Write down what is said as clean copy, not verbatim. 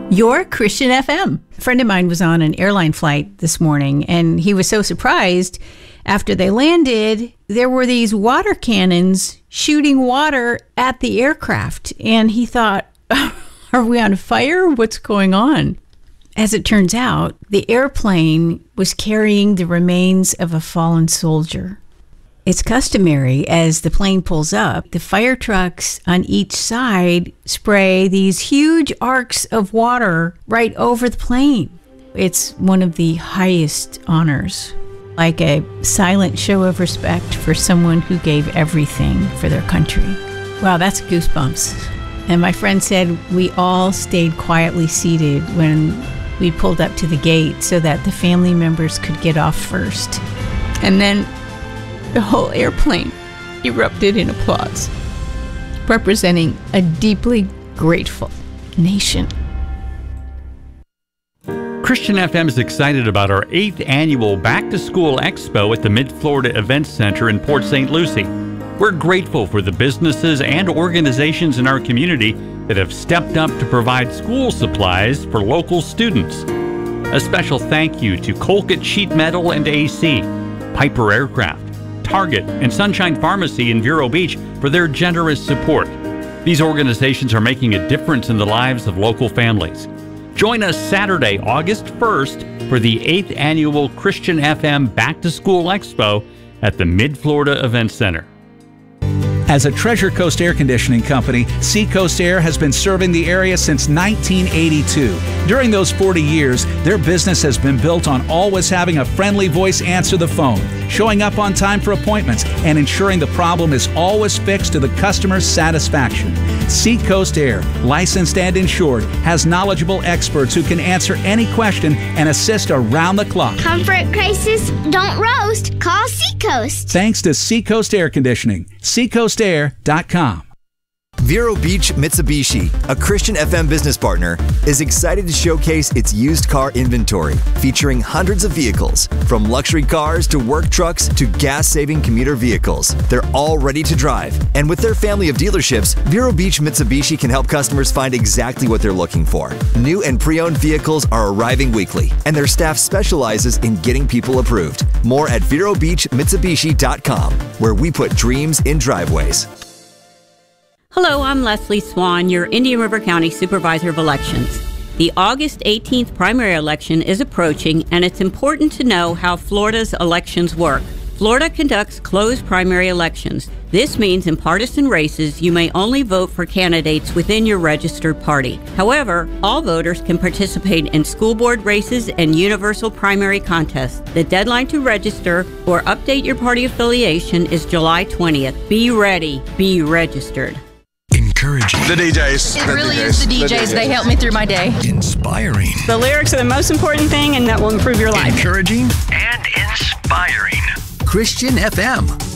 Your Christian FM. A friend of mine was on an airline flight this morning, and he was so surprised. After they landed, there were these water cannons shooting water at the aircraft. And he thought, are we on fire? What's going on? As it turns out, the airplane was carrying the remains of a fallen soldier. It's customary, as the plane pulls up, the fire trucks on each side spray these huge arcs of water right over the plane. It's one of the highest honors, like a silent show of respect for someone who gave everything for their country. Wow, that's goosebumps. And my friend said we all stayed quietly seated when we pulled up to the gate so that the family members could get off first. And then the whole airplane erupted in applause, representing a deeply grateful nation. Christian FM is excited about our 8th annual Back to School Expo at the Mid-Florida Events Center in Port St. Lucie. We're grateful for the businesses and organizations in our community that have stepped up to provide school supplies for local students. A special thank you to Colquitt Sheet Metal and AC, Piper Aircraft, Target, and Sunshine Pharmacy in Vero Beach for their generous support. These organizations are making a difference in the lives of local families. Join us Saturday, August 1st for the 8th annual Christian FM Back to School Expo at the Mid-Florida Events Center. As a Treasure Coast Air Conditioning company, Seacoast Air has been serving the area since 1982. During those 40 years, their business has been built on always having a friendly voice answer the phone, showing up on time for appointments, and ensuring the problem is always fixed to the customer's satisfaction. Seacoast Air, licensed and insured, has knowledgeable experts who can answer any question and assist around the clock. Comfort crisis, don't roast. Call Seacoast. Thanks to Seacoast Air Conditioning. SeacoastAir.com. Vero Beach Mitsubishi, a Christian FM business partner, is excited to showcase its used car inventory, featuring hundreds of vehicles, from luxury cars to work trucks to gas-saving commuter vehicles. They're all ready to drive. And with their family of dealerships, Vero Beach Mitsubishi can help customers find exactly what they're looking for. New and pre-owned vehicles are arriving weekly, and their staff specializes in getting people approved. More at VeroBeachMitsubishi.com, where we put dreams in driveways. Hello, I'm Leslie Swan, your Indian River County Supervisor of Elections. The August 18th primary election is approaching, and it's important to know how Florida's elections work. Florida conducts closed primary elections. This means in partisan races, you may only vote for candidates within your registered party. However, all voters can participate in school board races and universal primary contests. The deadline to register or update your party affiliation is July 20th. Be ready. Be registered. Encouraging. The DJs. It really is the DJs. They help me through my day. Inspiring. The lyrics are the most important thing, and that will improve your life. Encouraging and inspiring. Christian FM.